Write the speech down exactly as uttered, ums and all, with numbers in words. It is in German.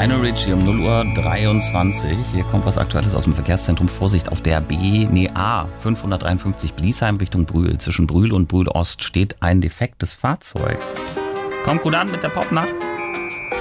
Lionel Richie um null Uhr dreiundzwanzig. Hier kommt was Aktuelles aus dem Verkehrszentrum. Vorsicht, auf der B, nee A fünfhundertdreiundfünfzig Bliesheim Richtung Brühl. Zwischen Brühl und Brühl Ost steht ein defektes Fahrzeug. Kommt gut an mit der Popnacht.